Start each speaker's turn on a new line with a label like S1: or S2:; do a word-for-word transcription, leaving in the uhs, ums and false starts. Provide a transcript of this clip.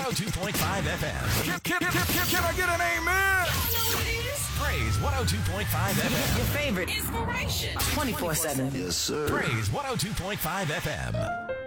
S1: oh two point five F M.
S2: Can, can, can, can, can I get an amen?
S1: Praise one oh two point five F M.
S3: Your favorite inspiration. twenty-four seven.
S4: Yes, sir.
S1: Praise one oh two point five F M.